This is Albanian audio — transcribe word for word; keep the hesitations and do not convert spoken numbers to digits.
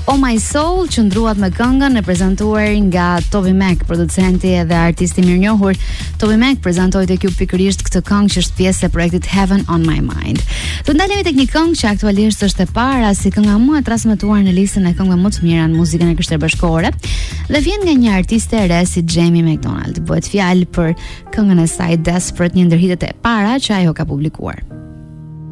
Oh My Soul qëndruat me këngën e prezantuar nga Toby Mac, producenti dhe artisti mirënjohur. Toby Mac prezantoi tek ju pikërisht këtë këngë që është pjesë e projektit Heaven on My Mind. Do ndalemi tek një këngë që aktualisht është e para si kënga më e transmetuar në listën e këngëve më të mira në muzikën e Krishterë Bashkore dhe vjen nga një artiste e re si Jamie McDonald. Bëhet fjalë për këngën e saj Desperate, një ndër hitet e para që ajo ka publikuar.